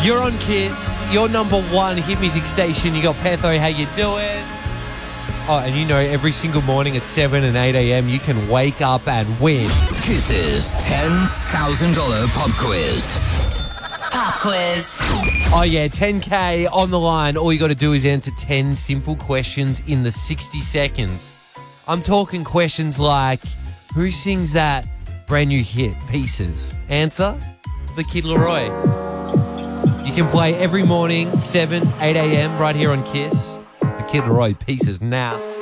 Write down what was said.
You're on Kiss, your number one hit music station. You got Petho, how you doing? Oh, and you know, every single morning at 7 and 8 a.m. you can wake up and win. Kiss's $10,000 pop quiz. Pop quiz. Oh yeah, 10K on the line. All you got to do is answer 10 simple questions in the 60 seconds. I'm talking questions like, who sings that brand new hit, Pieces? Answer, The Kid Laroi. You can play every morning, 7, 8 a.m. right here on Kiss. The Kid Laroi, Pieces now.